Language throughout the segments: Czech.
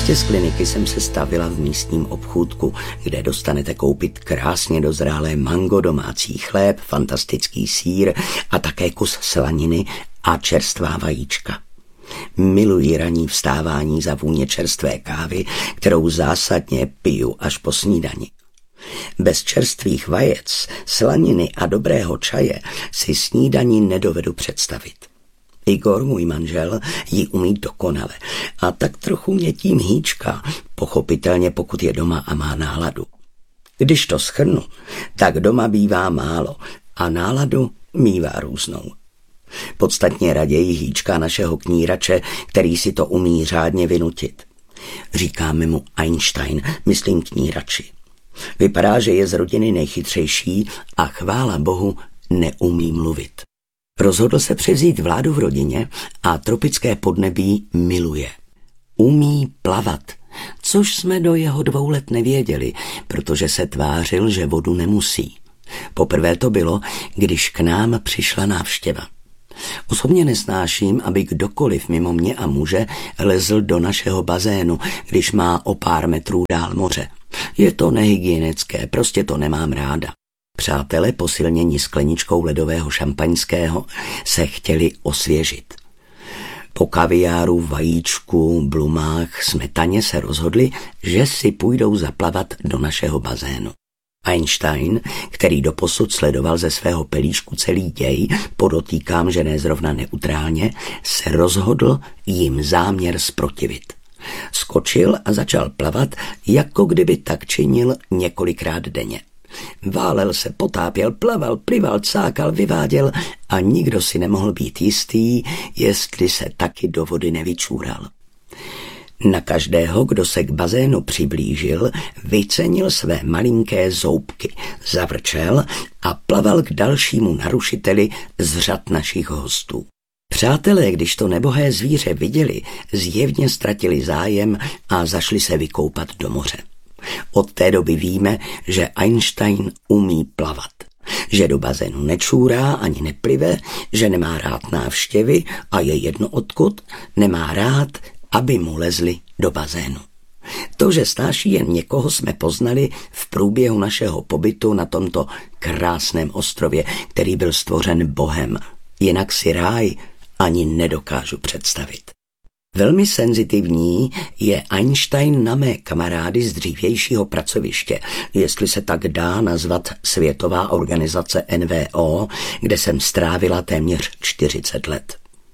cestě z kliniky jsem se stavila v místním obchůdku, kde dostanete koupit krásně dozrálé mango, domácí chléb, fantastický sýr a také kus slaniny a čerstvá vajíčka. Miluji ranní vstávání za vůně čerstvé kávy, kterou zásadně piju až po snídani. Bez čerstvých vajec, slaniny a dobrého čaje si snídani nedovedu představit. Igor, můj manžel, ji umí dokonale a tak trochu mě tím hýčká, pochopitelně pokud je doma a má náladu. Když to shrnu, tak doma bývá málo a náladu mívá různou. Podstatně raději hýčká našeho knírače, který si to umí řádně vynutit. Říkáme mu Einstein, myslím knírači. Vypadá, že je z rodiny nejchytřejší a chvála Bohu neumí mluvit. Rozhodl se převzít vládu v rodině a tropické podnebí miluje. Umí plavat, což jsme do jeho 2 let nevěděli, protože se tvářil, že vodu nemusí. Poprvé to bylo, když k nám přišla návštěva. Osobně nesnáším, aby kdokoliv mimo mě a muže lezl do našeho bazénu, když má o pár metrů dál moře. Je to nehygienické, prostě to nemám ráda. Přátelé posilnění skleničkou ledového šampaňského se chtěli osvěžit. Po kaviáru, vajíčku, blumách, smetaně se rozhodli, že si půjdou zaplavat do našeho bazénu. Einstein, který doposud sledoval ze svého pelíšku celý děj, podotýkám, že ne zrovna neutrálně, se rozhodl jim záměr zprotivit. Skočil a začal plavat, jako kdyby tak činil několikrát denně. Válel se, potápěl, plaval, plival, cákal, vyváděl a nikdo si nemohl být jistý, jestli se taky do vody nevyčůral. Na každého, kdo se k bazénu přiblížil, vycenil své malinké zoubky, zavrčel a plaval k dalšímu narušiteli z řad našich hostů. Přátelé, když to nebohé zvíře viděli, zjevně ztratili zájem a zašli se vykoupat do moře. Od té doby víme, že Einstein umí plavat, že do bazénu nečůrá ani neplive, že nemá rád návštěvy a je jedno odkud, nemá rád, aby mu lezli do bazénu. To, že snáší jen někoho, jsme poznali v průběhu našeho pobytu na tomto krásném ostrově, který byl stvořen Bohem. Jinak si ráj ani nedokážu představit. Velmi senzitivní je Einstein na mé kamarády z dřívějšího pracoviště, jestli se tak dá nazvat Světová organizace NVO, kde jsem strávila téměř 40 let.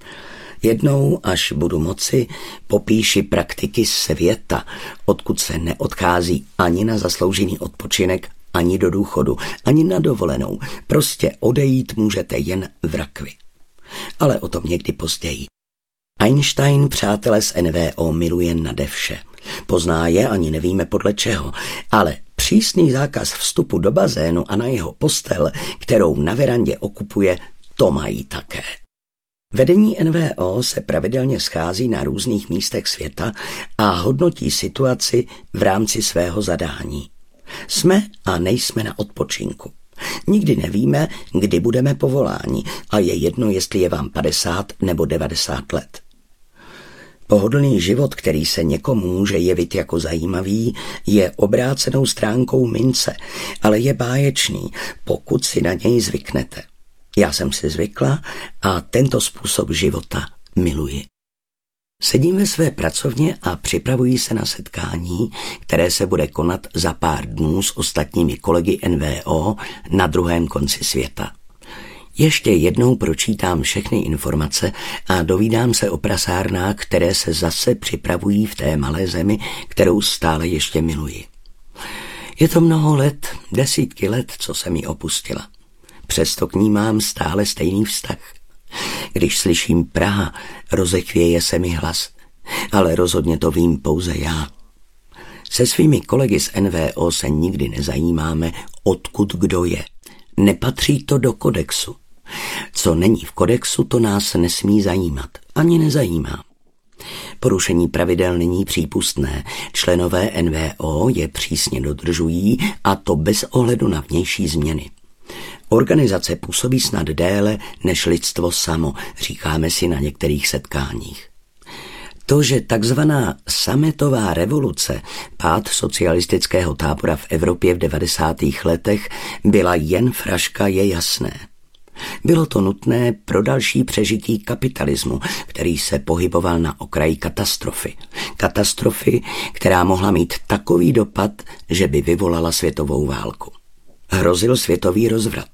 Jednou, až budu moci, popíši praktiky světa, odkud se neodchází ani na zasloužený odpočinek, ani do důchodu, ani na dovolenou. Prostě odejít můžete jen v rakvi. Ale o tom někdy později. Einstein přátele z NVO miluje nade vše. Pozná je, ani nevíme podle čeho, ale přísný zákaz vstupu do bazénu a na jeho postel, kterou na verandě okupuje, to mají také. Vedení NVO se pravidelně schází na různých místech světa a hodnotí situaci v rámci svého zadání. Jsme a nejsme na odpočinku. Nikdy nevíme, kdy budeme povoláni a je jedno, jestli je vám 50 nebo 90 let. Pohodlný život, který se někomu může jevit jako zajímavý, je obrácenou stránkou mince, ale je báječný, pokud si na něj zvyknete. Já jsem si zvykla a tento způsob života miluji. Sedím ve své pracovně a připravuji se na setkání, které se bude konat za pár dnů s ostatními kolegy NVO na druhém konci světa. Ještě jednou pročítám všechny informace a dovídám se o prasárnách, které se zase připravují v té malé zemi, kterou stále ještě miluji. Je to mnoho let, desítky let, co jsem ji opustila. Přesto k ní mám stále stejný vztah. Když slyším Praha, rozechvěje se mi hlas, ale rozhodně to vím pouze já. Se svými kolegy z NVO se nikdy nezajímáme, odkud kdo je. Nepatří to do kodexu. Co není v kodexu, to nás nesmí zajímat, ani nezajímá. Porušení pravidel není přípustné, členové NVO je přísně dodržují a to bez ohledu na vnější změny. Organizace působí snad déle než lidstvo samo, říkáme si na některých setkáních. To, že takzvaná sametová revoluce, pád socialistického tábora v Evropě v 90. letech, byla jen fraška, je jasné. Bylo to nutné pro další přežití kapitalismu, který se pohyboval na okraji katastrofy. Katastrofy, která mohla mít takový dopad, že by vyvolala světovou válku. Hrozil světový rozvrat.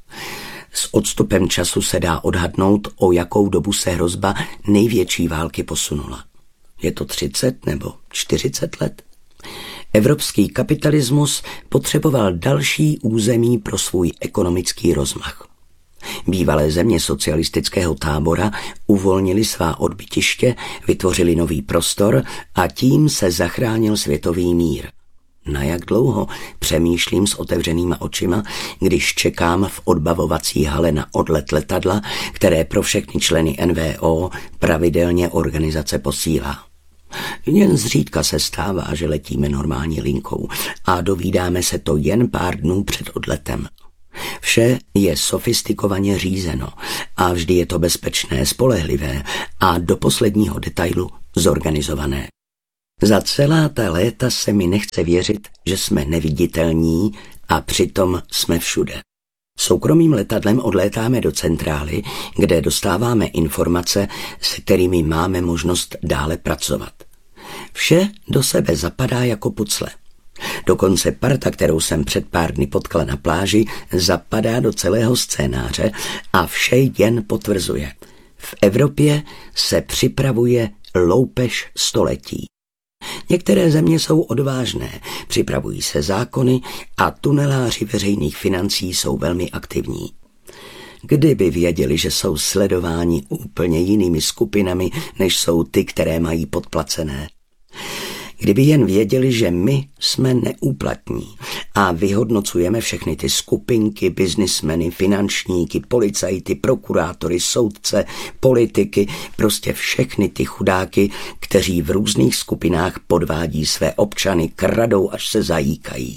S odstupem času se dá odhadnout, o jakou dobu se hrozba největší války posunula. Je to 30 nebo 40 let? Evropský kapitalismus potřeboval další území pro svůj ekonomický rozmach. Bývalé země socialistického tábora uvolnili svá odbytiště, vytvořili nový prostor a tím se zachránil světový mír. Na jak dlouho, přemýšlím s otevřenýma očima, když čekám v odbavovací hale na odlet letadla, které pro všechny členy NVO pravidelně organizace posílá. Jen zřídka se stává, že letíme normální linkou a dovídáme se to jen pár dnů před odletem. Vše je sofistikovaně řízeno a vždy je to bezpečné, spolehlivé a do posledního detailu zorganizované. Za celá ta léta se mi nechce věřit, že jsme neviditelní a přitom jsme všude. Soukromým letadlem odlétáme do centrály, kde dostáváme informace, se kterými máme možnost dále pracovat. Vše do sebe zapadá jako pucle. Dokonce parta, kterou jsem před pár dny potkala na pláži, zapadá do celého scénáře a vše jen potvrzuje. V Evropě se připravuje loupež století. Některé země jsou odvážné, připravují se zákony a tuneláři veřejných financí jsou velmi aktivní. Kdyby věděli, že jsou sledováni úplně jinými skupinami, než jsou ty, které mají podplacené. Kdyby jen věděli, že my jsme neúplatní a vyhodnocujeme všechny ty skupinky, biznismeny, finančníky, policajty, prokurátory, soudce, politiky, prostě všechny ty chudáky, kteří v různých skupinách podvádí své občany, kradou, až se zajíkají.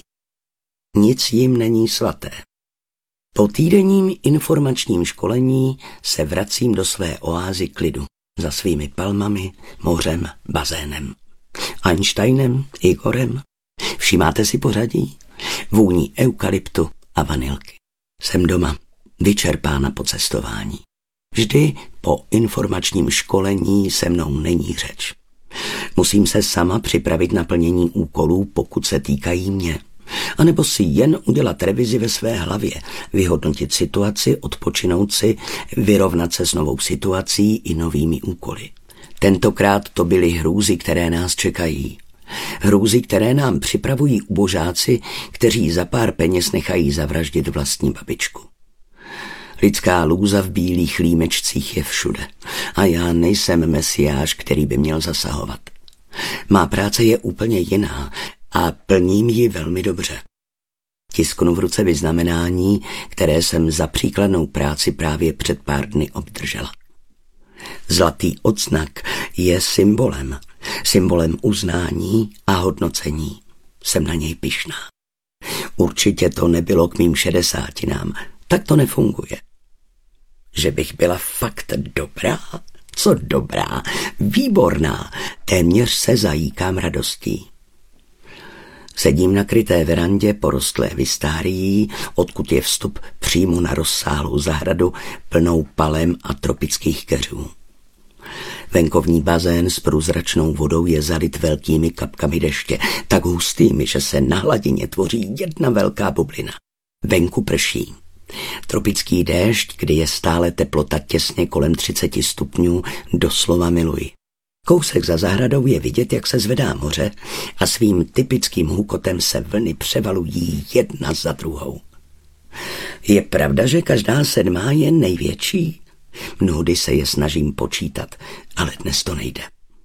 Nic jim není svaté. Po týdenním informačním školení se vracím do své oázy klidu za svými palmami, mořem, bazénem. Einsteinem, Igorem. Všimáte si pořadí? Vůní eukalyptu a vanilky. Jsem doma, vyčerpána po cestování. Vždy po informačním školení se mnou není řeč. Musím se sama připravit na plnění úkolů, pokud se týkají mě. A nebo si jen udělat revizi ve své hlavě, vyhodnotit situaci, odpočinout si, vyrovnat se s novou situací i novými úkoly. Tentokrát to byly hrůzy, které nás čekají. Hrůzy, které nám připravují ubožáci, kteří za pár peněz nechají zavraždit vlastní babičku. Lidská lůza v bílých límečcích je všude a já nejsem mesiáš, který by měl zasahovat. Má práce je úplně jiná a plním ji velmi dobře. Tisknu v ruce vyznamenání, které jsem za příkladnou práci právě před pár dny obdržela. Zlatý odznak je symbolem uznání a hodnocení. Jsem na něj pyšná. Určitě to nebylo k mým 60, tak to nefunguje. Že bych byla fakt dobrá? Co dobrá? Výborná. Téměř se zajíkám radostí. Sedím na kryté verandě porostlé vistárií, odkud je vstup přímo na rozsáhlou zahradu plnou palem a tropických keřů. Venkovní bazén s průzračnou vodou je zalit velkými kapkami deště, tak hustými, že se na hladině tvoří jedna velká bublina. Venku prší. Tropický déšť, kdy je stále teplota těsně kolem 30 stupňů, doslova miluji. Kousek za zahradou je vidět, jak se zvedá moře a svým typickým hukotem se vlny převalují jedna za druhou. Je pravda, že každá 7. je největší? Mnohdy se je snažím počítat, ale dnes to nejde.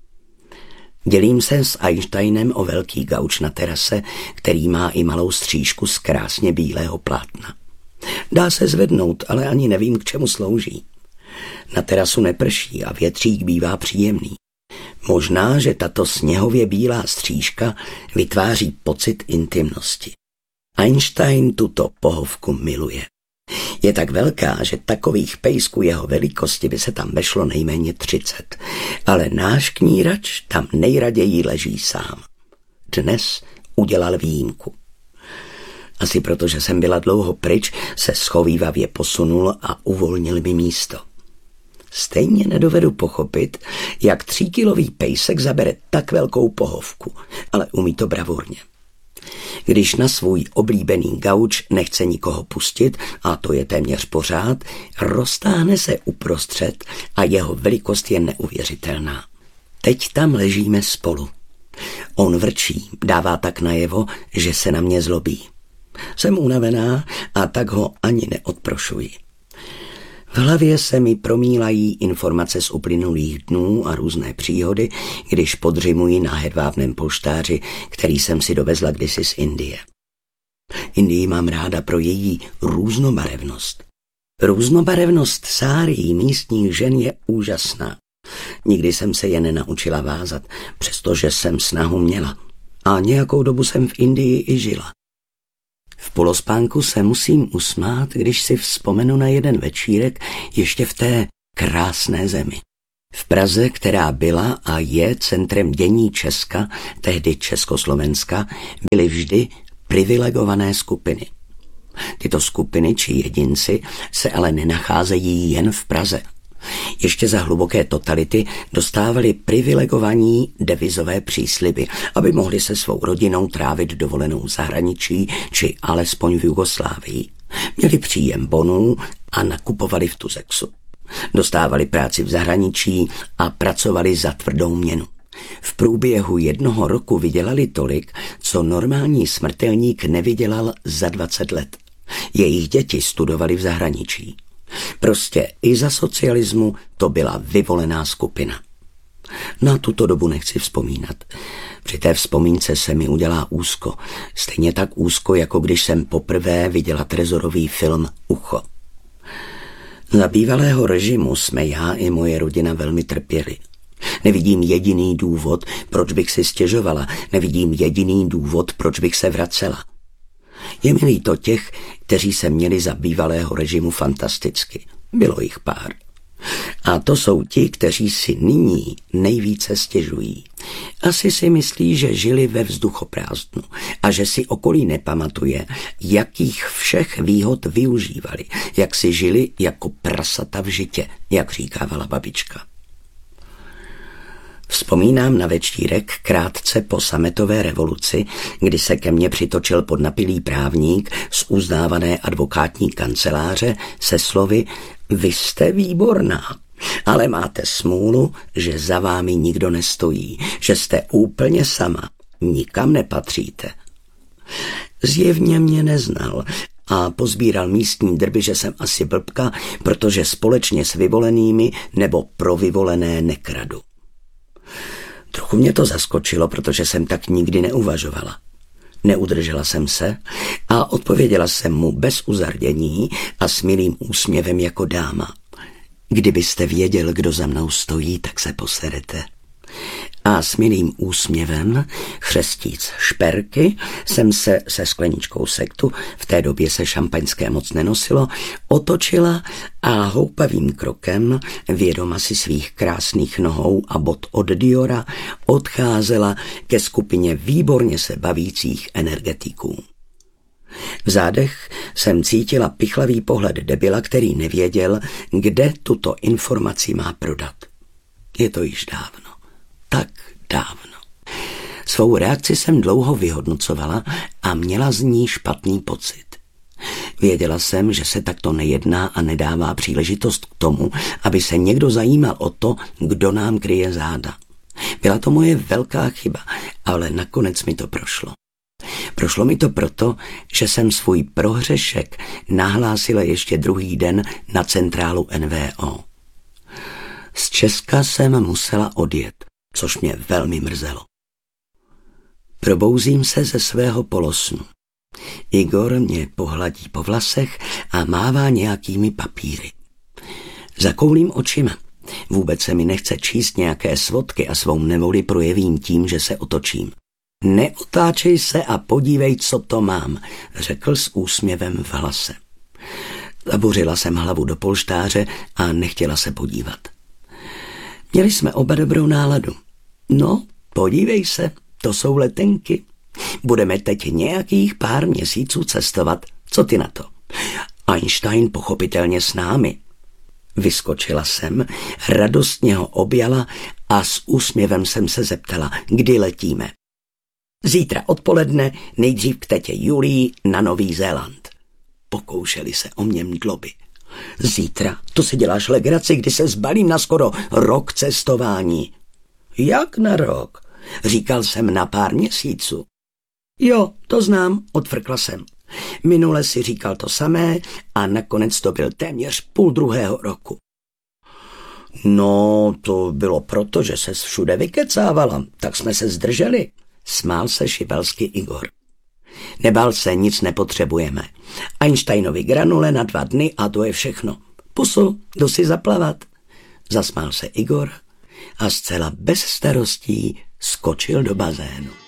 Dělím se s Einsteinem o velký gauč na terase, který má i malou střížku z krásně bílého plátna. Dá se zvednout, ale ani nevím, k čemu slouží. Na terasu neprší a větřík bývá příjemný. Možná, že tato sněhově bílá střížka vytváří pocit intimnosti. Einstein tuto pohovku miluje. Je tak velká, že takových pejsků jeho velikosti by se tam vešlo nejméně 30, ale náš knírač tam nejraději leží sám. Dnes udělal výjimku. Asi protože jsem byla dlouho pryč, se schovívavě posunul a uvolnil mi místo. Stejně nedovedu pochopit, jak 3kilový pejsek zabere tak velkou pohovku, ale umí to bravurně. Když na svůj oblíbený gauč nechce nikoho pustit, a to je téměř pořád, roztáhne se uprostřed a jeho velikost je neuvěřitelná. Teď tam ležíme spolu. On vrčí, dává tak najevo, že se na mě zlobí. Jsem unavená a tak ho ani neodprošuji. V hlavě se mi promílají informace z uplynulých dnů a různé příhody, když podřimuji na hedvábném polštáři, který jsem si dovezla kdysi z Indie. Indii mám ráda pro její různobarevnost. Různobarevnost sárií místních žen je úžasná. Nikdy jsem se je nenaučila vázat, přestože jsem snahu měla. A nějakou dobu jsem v Indii i žila. V polospánku se musím usmát, když si vzpomenu na jeden večírek ještě v té krásné zemi. V Praze, která byla a je centrem dění Česka, tehdy Československa, byly vždy privilegované skupiny. Tyto skupiny či jedinci se ale nenacházejí jen v Praze. Ještě za hluboké totality dostávali privilegovaní devizové přísliby, aby mohli se svou rodinou trávit dovolenou v zahraničí či alespoň v Jugoslávii. Měli příjem bonů a nakupovali v Tuzexu. Dostávali práci v zahraničí a pracovali za tvrdou měnu. V průběhu 1 roku vydělali tolik, co normální smrtelník nevydělal za 20 let. Jejich děti studovali v zahraničí. Prostě i za socialismu to byla vyvolená skupina. Na tuto dobu nechci vzpomínat. Při té vzpomínce se mi udělá úzko. Stejně tak úzko, jako když jsem poprvé viděla trezorový film Ucho. Za bývalého režimu jsme já i moje rodina velmi trpěli. Nevidím jediný důvod, proč bych si stěžovala. Nevidím jediný důvod, proč bych se vracela. Je mi líto těch, kteří se měli za bývalého režimu fantasticky. Bylo jich pár. A to jsou ti, kteří si nyní nejvíce stěžují. Asi si myslí, že žili ve vzduchoprázdnu a že si okolí nepamatuje, jakých všech výhod využívali, jak si žili jako prasata v žitě, jak říkávala babička. Vzpomínám na večírek krátce po sametové revoluci, kdy se ke mně přitočil podnapilý právník z uznávané advokátní kanceláře se slovy: "Vy jste výborná, ale máte smůlu, že za vámi nikdo nestojí, že jste úplně sama, nikam nepatříte." Zjevně mě neznal a pozbíral místní drby, že jsem asi blbka, protože společně s vyvolenými nebo pro vyvolené nekradu. Trochu mě to zaskočilo, protože jsem tak nikdy neuvažovala. Neudržela jsem se a odpověděla jsem mu bez uzardění a s milým úsměvem jako dáma: "Kdybyste věděl, kdo za mnou stojí, tak se poserete." A s milým úsměvem, chřestíc šperky, jsem se skleničkou sektu, v té době se šampaňské moc nenosilo, otočila a houpavým krokem, vědoma si svých krásných nohou a bot od Diora, odcházela ke skupině výborně se bavících energetiků. V zádech jsem cítila pichlavý pohled debila, který nevěděl, kde tuto informaci má prodat. Je to již dávno. Tak dávno. Svou reakci jsem dlouho vyhodnocovala a měla z ní špatný pocit. Věděla jsem, že se takto nejedná a nedává příležitost k tomu, aby se někdo zajímal o to, kdo nám kryje záda. Byla to moje velká chyba, ale nakonec mi to prošlo. Prošlo mi to proto, že jsem svůj prohřešek nahlásila ještě druhý den na centrálu NVO. Z Česka jsem musela odjet, což mě velmi mrzelo. Probouzím se ze svého polosnu. Igor mě pohladí po vlasech a mává nějakými papíry. Zakoulím očima. Vůbec se mi nechce číst nějaké svodky a svou nevoli projevím tím, že se otočím. "Neotáčej se a podívej, co to mám," řekl s úsměvem v hlase. Zabořila jsem hlavu do polštáře a nechtěla se podívat. Měli jsme oba dobrou náladu. No, podívej se, to jsou letenky. Budeme teď nějakých pár měsíců cestovat. Co ty na to? Einstein pochopitelně s námi. Vyskočila jsem, radostně ho objala a s úsměvem jsem se zeptala, kdy letíme. Zítra odpoledne, nejdřív k tetě Julii na Nový Zéland. Pokoušeli se o mě mdloby. Zítra? To si děláš legraci, kdy se zbalím na skoro rok cestování. Jak na rok? Říkal jsem na pár měsíců. Jo, to znám, odfrkla jsem. Minule si říkal to samé a nakonec to byl téměř 2,5 roku. No, to bylo proto, že ses všude vykecávala, tak jsme se zdrželi. Smál se šibelsky Igor. Nebál se, nic nepotřebujeme. Einsteinovi granule na 2 dny a to je všechno. Pusu, jdu si zaplavat. Zasmál se Igor a zcela bez starostí skočil do bazénu.